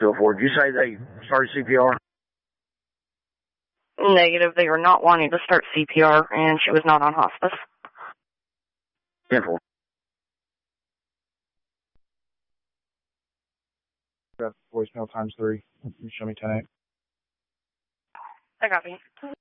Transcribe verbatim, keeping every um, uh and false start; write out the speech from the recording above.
two oh four, did you say they started C P R? Negative. They were not wanting to start C P R, and she was not on hospice. ten four. Got voicemail times three. You show me ten eight. I got you.